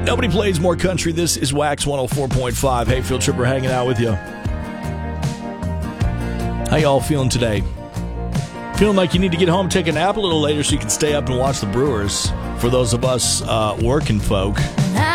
Nobody plays more country. This is Wax 104.5. Hey, Field Tripper hanging out with you. How y'all feeling today? Feeling like you need to get home, take a nap a little later so you can stay up and watch the Brewers. For those of us working folk.